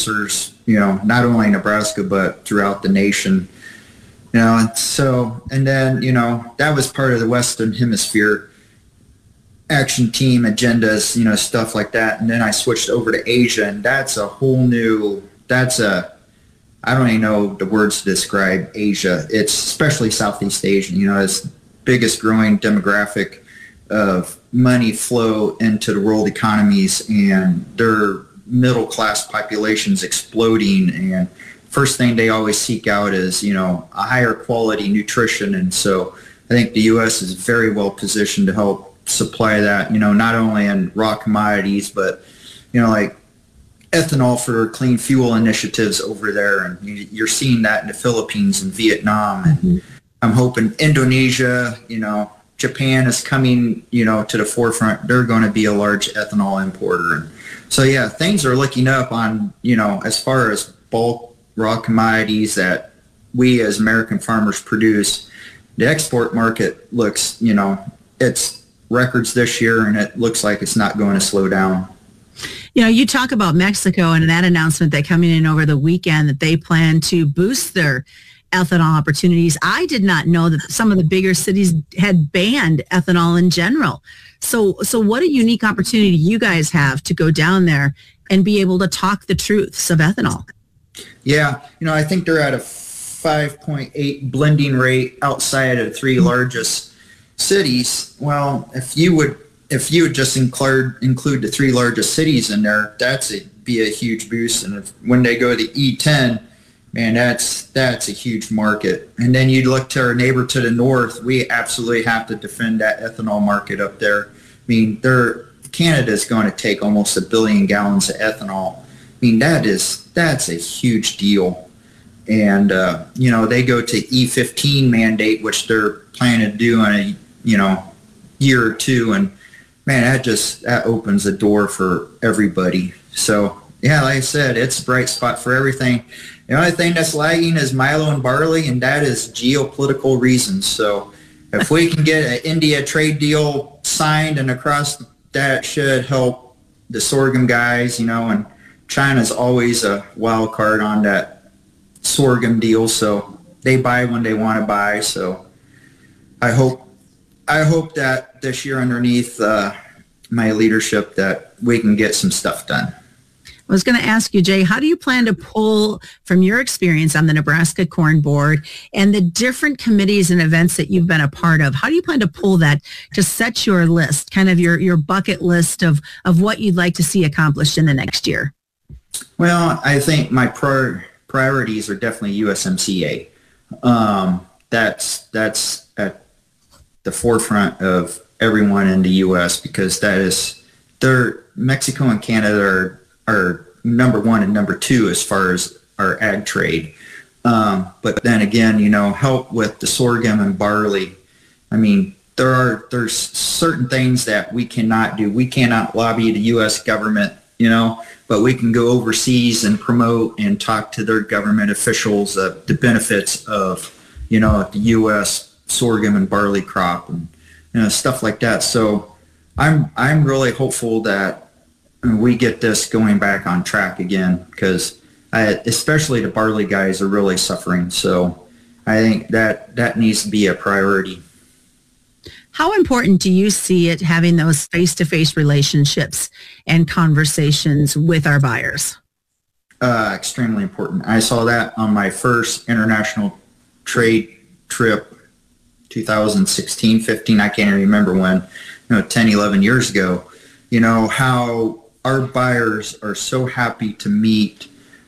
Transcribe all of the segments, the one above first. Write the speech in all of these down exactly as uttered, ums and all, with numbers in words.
producers, you know, not only in Nebraska, but throughout the nation. You know, and so, and then, you know, that was part of the Western Hemisphere action team agendas, you know, stuff like that. And then I switched over to Asia, and that's a whole new, that's a, I don't even know the words to describe Asia. It's especially Southeast Asian, you know, it's biggest growing demographic of money flow into the world economies, and their middle class population's exploding. And first thing they always seek out is, you know, a higher quality nutrition. And so I think the U S is very well positioned to help supply that, you know, not only in raw commodities, but, you know, like ethanol for clean fuel initiatives over there. And you're seeing that in the Philippines and Vietnam. And mm-hmm. I'm hoping Indonesia, you know, Japan is coming, you know, to the forefront. They're going to be a large ethanol importer. And so, yeah, things are looking up on, you know, as far as bulk raw commodities that we as American farmers produce. The export market looks, you know, it's records this year, and it looks like it's not going to slow down. You know, you talk about Mexico and that announcement that coming in over the weekend that they plan to boost their ethanol opportunities. I did not know that some of the bigger cities had banned ethanol in general. So, so what a unique opportunity you guys have to go down there and be able to talk the truths of ethanol. Yeah, you know, I think they're at a five point eight blending rate outside of the three largest cities. Well, if you would if you would just include include the three largest cities in there, that's a, be a huge boost. And if, when they go to E ten, man, that's that's a huge market. And then you look to our neighbor to the north, we absolutely have to defend that ethanol market up there. I mean, they're, Canada's going to take almost a billion gallons of ethanol. I mean, that is that's a huge deal. And, uh, you know, they go to E fifteen mandate, which they're planning to do in a, you know, year or two. And, man, that just that opens the door for everybody. So, yeah, like I said, it's a bright spot for everything. The only thing that's lagging is milo and barley, and that is geopolitical reasons. So if we can get an India trade deal signed and across, that should help the sorghum guys, you know, and China's always a wild card on that sorghum deal. So they buy when they want to buy. So I hope I hope that this year underneath uh, my leadership that we can get some stuff done. I was going to ask you, Jay, how do you plan to pull from your experience on the Nebraska Corn Board and the different committees and events that you've been a part of? How do you plan to pull that to set your list, kind of your, your bucket list of, of what you'd like to see accomplished in the next year? Well, I think my prior, priorities are definitely U S M C A. Um, that's that's at the forefront of everyone in the U S because that is, they're, Mexico and Canada are are number one and number two as far as our ag trade. Um, but then again, you know, help with the sorghum and barley. I mean, there are there's certain things that we cannot do. We cannot lobby the U S government, you know, but we can go overseas and promote and talk to their government officials of the benefits of, you know, the U S sorghum and barley crop and, you know, stuff like that. So I'm I'm really hopeful that we get this going back on track again because especially the barley guys are really suffering. So I think that that needs to be a priority. How important do you see it having those face-to-face relationships and conversations with our buyers? Uh, extremely important. I saw that on my first international trade trip, two thousand sixteen, fifteen, I can't even remember when, you know, ten, eleven years ago, you know, how our buyers are so happy to meet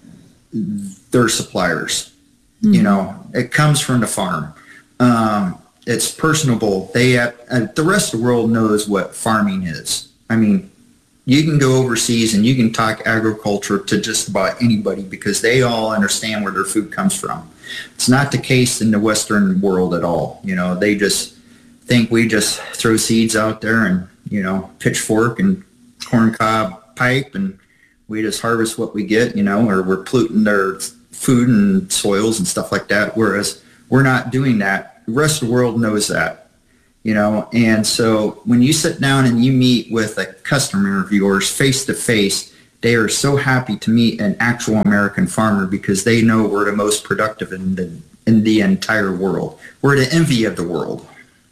their suppliers. Mm-hmm. You know, it comes from the farm. Um, it's personable. They uh, the rest of the world knows what farming is. I mean, you can go overseas and you can talk agriculture to just about anybody because they all understand where their food comes from. It's not the case in the Western world at all. You know, they just think we just throw seeds out there and, you know, pitchfork and corn cob pipe and we just harvest what we get, you know, or we're polluting their food and soils and stuff like that. Whereas we're not doing that. The rest of the world knows that, you know, and so when you sit down and you meet with a customer of yours face to face, they are so happy to meet an actual American farmer because they know we're the most productive in the in the entire world. We're the envy of the world.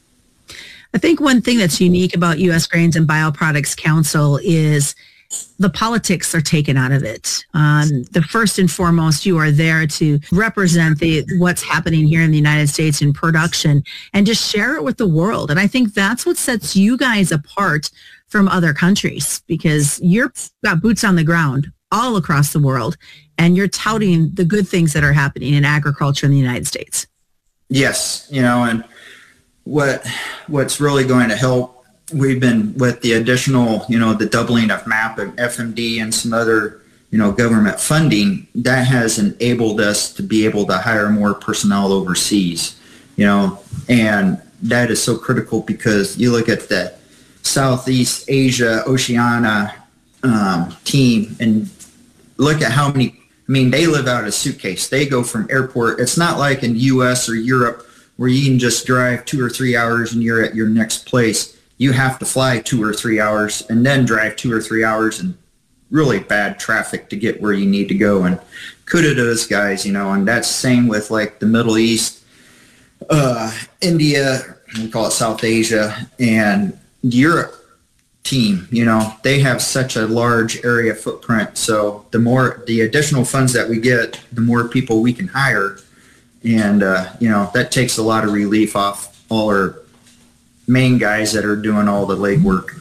I think one thing that's unique about U S Grains and Bioproducts Council is the politics are taken out of it. Um, the first and foremost, you are there to represent the what's happening here in the United States in production and just share it with the world. And I think that's what sets you guys apart from other countries, because you're got boots on the ground all across the world and you're touting the good things that are happening in agriculture in the United States. Yes, you know, and what what's really going to help, we've been with the additional, you know, the doubling of MAP and F M D and some other, you know, government funding, that has enabled us to be able to hire more personnel overseas, you know, and that is so critical because you look at the Southeast Asia, Oceania um, team and look at how many, I mean, they live out of a suitcase. They go from airport. It's not like in the U S or Europe where you can just drive two or three hours and you're at your next place. You have to fly two or three hours and then drive two or three hours in really bad traffic to get where you need to go. And kudos to those guys, you know, and that's same with like the Middle East, uh, India, we call it South Asia, and Europe team, you know, they have such a large area footprint. So the more, the additional funds that we get, the more people we can hire. And, uh, you know, that takes a lot of relief off all our main guys that are doing all the legwork.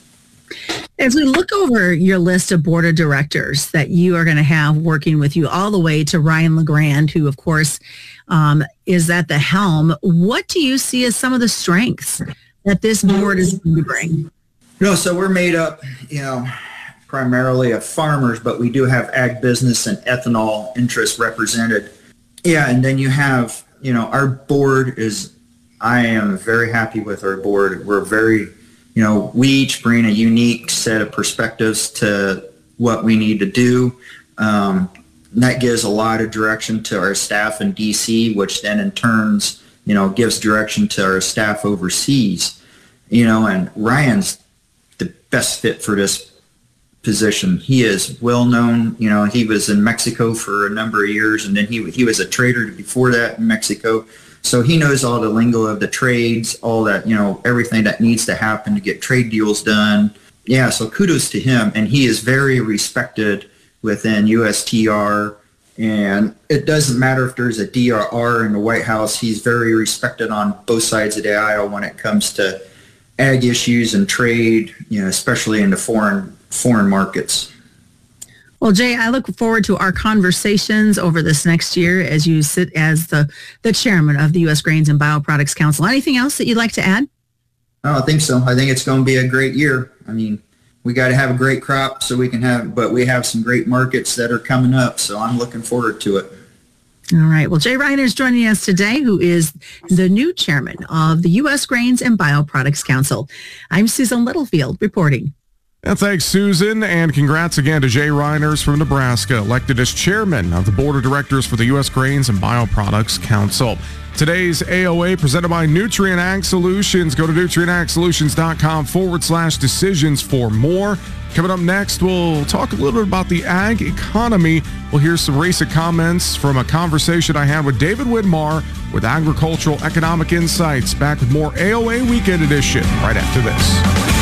As we look over your list of board of directors that you are going to have working with you all the way to Ryan LeGrand, who, of course, um, is at the helm, what do you see as some of the strengths that this board is going to bring? You know, so we're made up, you know, primarily of farmers, but we do have ag business and ethanol interests represented. Yeah, and then you have, you know, our board is, I am very happy with our board. We're very, you know, we each bring a unique set of perspectives to what we need to do. Um, that gives a lot of direction to our staff in D C, which then in turns, you know, gives direction to our staff overseas. You know, and Ryan's the best fit for this position. He is well known. You know, he was in Mexico for a number of years, and then he he was a trader before that in Mexico. So he knows all the lingo of the trades, all that, you know, everything that needs to happen to get trade deals done. Yeah, so kudos to him. And he is very respected within U S T R. And it doesn't matter if there's a D R R in the White House. He's very respected on both sides of the aisle when it comes to ag issues and trade, you know, especially in the foreign foreign markets. Well, Jay, I look forward to our conversations over this next year as you sit as the, the chairman of the U S Grains and Bioproducts Council. Anything else that you'd like to add? Oh, I think so. I think it's going to be a great year. I mean, we got to have a great crop so we can have, but we have some great markets that are coming up. So I'm looking forward to it. All right. Well, Jay Reiner is joining us today, who is the new chairman of the U S Grains and Bioproducts Council. I'm Susan Littlefield reporting. And thanks, Susan, and congrats again to Jay Reiners from Nebraska, elected as chairman of the board of directors for the U S Grains and Bioproducts Council. Today's A O A presented by Nutrient Ag Solutions. Go to nutrientag-solutions.com forward slash decisions for more. Coming up next, we'll talk a little bit about the ag economy. We'll hear some recent comments from a conversation I had with David Widmar with Agricultural Economic Insights. Back with more A O A Weekend Edition right after this.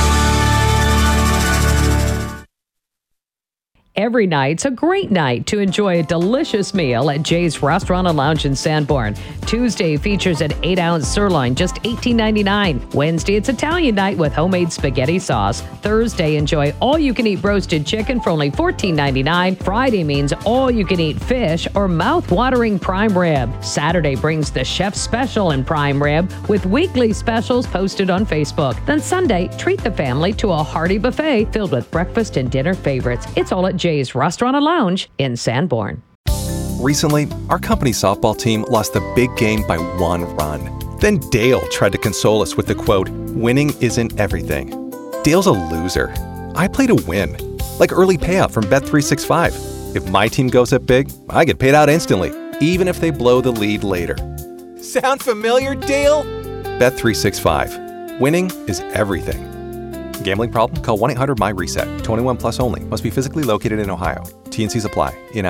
Every night's a great night to enjoy a delicious meal at Jay's Restaurant and Lounge in Sanborn. Tuesday features an eight-ounce sirloin, just eighteen ninety-nine. Wednesday, it's Italian night with homemade spaghetti sauce. Thursday, enjoy all-you-can-eat roasted chicken for only fourteen ninety-nine. Friday means all-you-can-eat fish or mouth-watering prime rib. Saturday brings the chef special in prime rib with weekly specials posted on Facebook. Then Sunday, treat the family to a hearty buffet filled with breakfast and dinner favorites. It's all at Jay's Restaurant and Lounge in Sanborn. Recently, our company softball team lost the big game by one run. Then Dale tried to console us with the quote, "Winning isn't everything." Dale's a loser. I play to win, like early payout from Bet three sixty-five. If my team goes up big, I get paid out instantly, even if they blow the lead later. Sound familiar, Dale? Bet three sixty-five. Winning is everything. Gambling problem? Call one eight hundred my reset. twenty-one plus only. Must be physically located in Ohio. T N Cs apply. In